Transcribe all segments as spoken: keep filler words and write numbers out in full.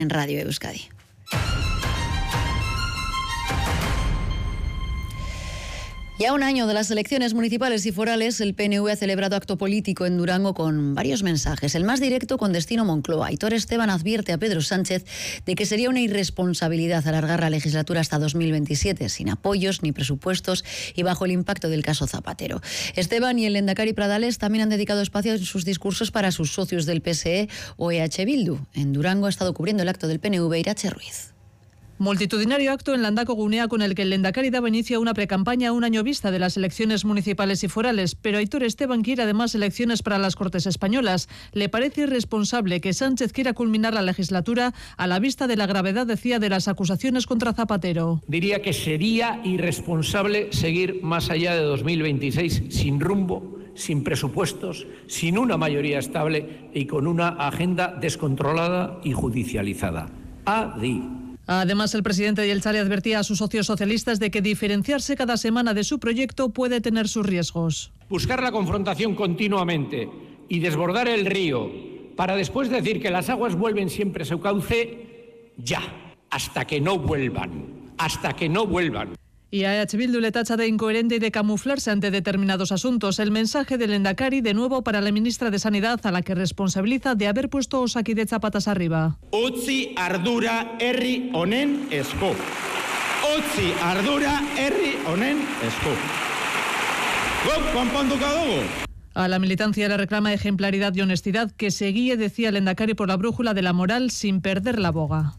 en Radio Euskadi. Ya un año de las elecciones municipales y forales, el P N V ha celebrado acto político en Durango con varios mensajes. El más directo con destino Moncloa. Aitor Esteban advierte a Pedro Sánchez de que sería una irresponsabilidad alargar la legislatura hasta dos mil veintisiete, sin apoyos ni presupuestos y bajo el impacto del caso Zapatero. Esteban y el lehendakari Pradales también han dedicado espacio en sus discursos para sus socios del P S E o E H Bildu. En Durango ha estado cubriendo el acto del P N V Irache Ruiz. Multitudinario acto en Landako Gunea con el que el lehendakari daba inicio a una precampaña a un año vista de las elecciones municipales y forales, pero Aitor Esteban quiere además elecciones para las Cortes Españolas. Le parece irresponsable que Sánchez quiera culminar la legislatura a la vista de la gravedad, decía, de las acusaciones contra Zapatero. Diría que sería irresponsable seguir más allá de dos mil veintiséis sin rumbo, sin presupuestos, sin una mayoría estable y con una agenda descontrolada y judicializada. Adi. Además, el presidente de Jeltzale advertía a sus socios socialistas de que diferenciarse cada semana de su proyecto puede tener sus riesgos. Buscar la confrontación continuamente y desbordar el río para después decir que las aguas vuelven siempre a su cauce, ya, hasta que no vuelvan, hasta que no vuelvan. Y a E H Bildu le tacha de incoherente y de camuflarse ante determinados asuntos. El mensaje del lehendakari, de nuevo para la ministra de Sanidad, a la que responsabiliza de haber puesto Osakidetza patas arriba. Utzi ardura herri honen esku. Utzi ardura herri honen esku. Guk konponduko dugu. A la militancia le reclama ejemplaridad y honestidad, que se guíe, decía el lehendakari, por la brújula de la moral sin perder la boga.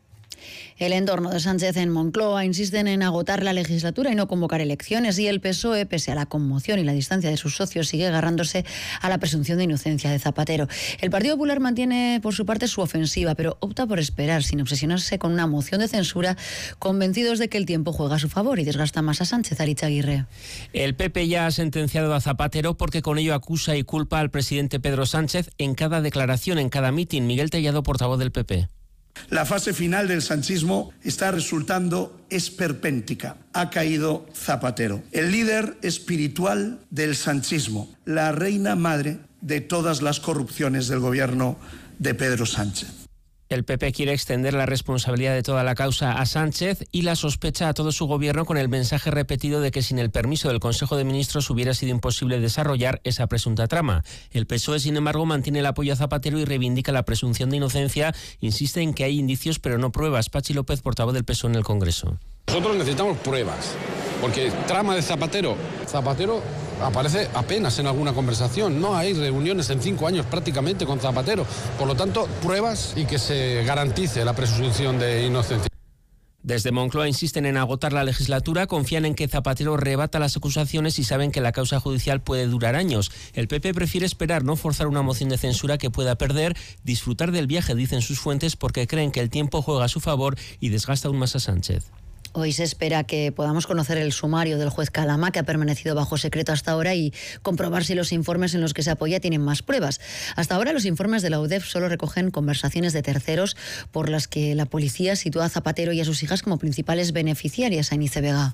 El entorno de Sánchez en Moncloa insisten en agotar la legislatura y no convocar elecciones, y el P S O E, pese a la conmoción y la distancia de sus socios, sigue agarrándose a la presunción de inocencia de Zapatero. El Partido Popular mantiene por su parte su ofensiva, pero opta por esperar, sin obsesionarse con una moción de censura, convencidos de que el tiempo juega a su favor y desgasta más a Sánchez. Aritz Aguirre. El P P ya ha sentenciado a Zapatero porque con ello acusa y culpa al presidente Pedro Sánchez en cada declaración, en cada mitin. Miguel Tellado, portavoz del P P. La fase final del sanchismo está resultando esperpéntica. Ha caído Zapatero, el líder espiritual del sanchismo, la reina madre de todas las corrupciones del gobierno de Pedro Sánchez. El P P quiere extender la responsabilidad de toda la causa a Sánchez y la sospecha a todo su gobierno, con el mensaje repetido de que sin el permiso del Consejo de Ministros hubiera sido imposible desarrollar esa presunta trama. El P S O E, sin embargo, mantiene el apoyo a Zapatero y reivindica la presunción de inocencia. Insiste en que hay indicios pero no pruebas. Pachi López, portavoz del P S O E en el Congreso. Nosotros necesitamos pruebas, porque trama de Zapatero. Zapatero aparece apenas en alguna conversación. No hay reuniones en cinco años prácticamente con Zapatero. Por lo tanto, pruebas y que se garantice la presunción de inocencia. Desde Moncloa insisten en agotar la legislatura, confían en que Zapatero rebata las acusaciones y saben que la causa judicial puede durar años. El P P prefiere esperar, no forzar una moción de censura que pueda perder, disfrutar del viaje, dicen sus fuentes, porque creen que el tiempo juega a su favor y desgasta aún más a Sánchez. Hoy se espera que podamos conocer el sumario del juez Calama, que ha permanecido bajo secreto hasta ahora, y comprobar si los informes en los que se apoya tienen más pruebas. Hasta ahora los informes de la U D E F solo recogen conversaciones de terceros por las que la policía sitúa a Zapatero y a sus hijas como principales beneficiarias. Ainice Vega.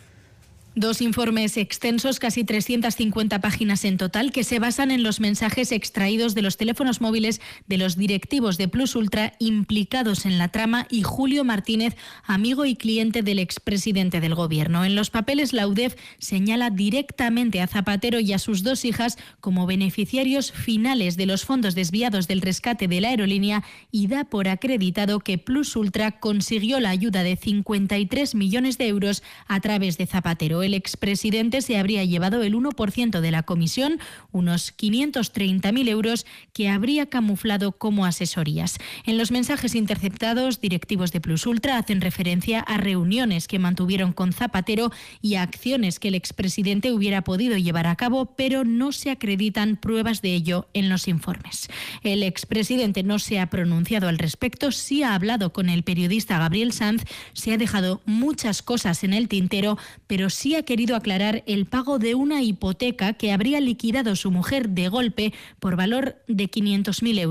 Dos informes extensos, casi trescientas cincuenta páginas en total, que se basan en los mensajes extraídos de los teléfonos móviles de los directivos de Plus Ultra implicados en la trama y Julio Martínez, amigo y cliente del expresidente del Gobierno. En los papeles, la U D E F señala directamente a Zapatero y a sus dos hijas como beneficiarios finales de los fondos desviados del rescate de la aerolínea y da por acreditado que Plus Ultra consiguió la ayuda de cincuenta y tres millones de euros a través de Zapatero. El expresidente se habría llevado el uno por ciento de la comisión, unos quinientos treinta mil euros, que habría camuflado como asesorías. En los mensajes interceptados, directivos de Plus Ultra hacen referencia a reuniones que mantuvieron con Zapatero y a acciones que el expresidente hubiera podido llevar a cabo, pero no se acreditan pruebas de ello en los informes. El expresidente no se ha pronunciado al respecto, sí ha hablado con el periodista Gabriel Sanz, se ha dejado muchas cosas en el tintero, pero sí ha querido aclarar el pago de una hipoteca que habría liquidado su mujer de golpe por valor de quinientos mil euros.